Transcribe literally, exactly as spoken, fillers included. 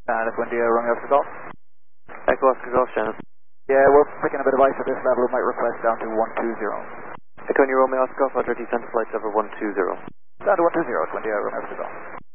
And it's India, Romeo Oscar Golf. Echo Oscar Golf, Shannon. Yeah, we're picking a bit of ice at this level. We might request down to one two zero. Echo Romeo Oscar Golf, Roger, descent to flight level one two zero. Down to one two zero, it's India, Romeo Oscar Golf.